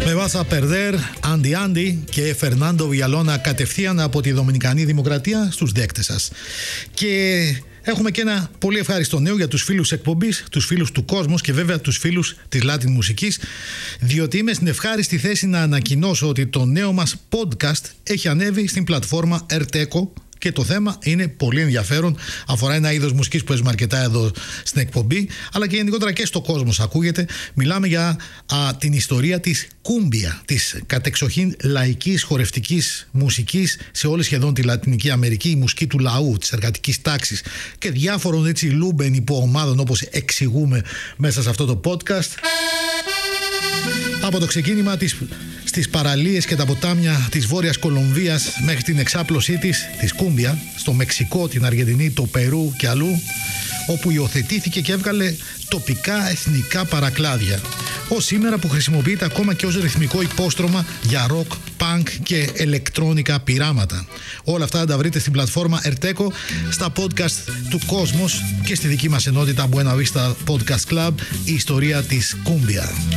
Με Vas a perder, Άντι Άντι και Φερνάντο Βιαλώνα κατευθείαν από τη Δομινικανή Δημοκρατία στους δέκτες σας. Και έχουμε και ένα πολύ ευχάριστο νέο για τους φίλους εκπομπής, τους φίλους του κόσμου και βέβαια τους φίλους της Latin μουσικής, διότι είμαι στην ευχάριστη θέση να ανακοινώσω ότι το νέο μας podcast έχει ανέβει στην πλατφόρμα Erteco. Και το θέμα είναι πολύ ενδιαφέρον. Αφορά ένα είδος μουσικής που παίζουμε αρκετά εδώ στην εκπομπή, αλλά και γενικότερα και στο κόσμο ακούγεται. Μιλάμε για την ιστορία της κούμπια, της κατεξοχήν λαϊκής χορευτικής μουσικής σε όλη σχεδόν τη Λατινική Αμερική, η μουσική του λαού, της εργατικής τάξης και διάφορων έτσι λούμπεν υποομάδων, όπως εξηγούμε μέσα σε αυτό το podcast. Από το ξεκίνημα στις παραλίες και τα ποτάμια της Βόρειας Κολομβίας μέχρι την εξάπλωσή της κούμπια, στο Μεξικό, την Αργεντινή, το Περού και αλλού, όπου υιοθετήθηκε και έβγαλε τοπικά εθνικά παρακλάδια. Ως σήμερα που χρησιμοποιείται ακόμα και ως ρυθμικό υπόστρωμα για ροκ, πανκ και ηλεκτρόνικα πειράματα. Όλα αυτά θα τα βρείτε στην πλατφόρμα Erteco, στα podcast του Κόσμος και στη δική μας ενότητα Buena Vista Podcast Club, η ιστορία της κούμπια.